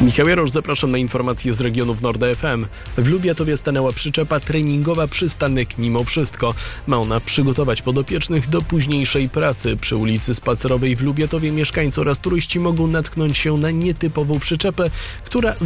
Michał Jarosz, zapraszam na informacje z regionów Nord FM. W Lubiatowie stanęła przyczepa treningowa Przystanek Mimo Wszystko. Ma ona przygotować podopiecznych do późniejszej pracy. Przy ulicy Spacerowej w Lubiatowie mieszkańcy oraz turyści mogą natknąć się na nietypową przyczepę, która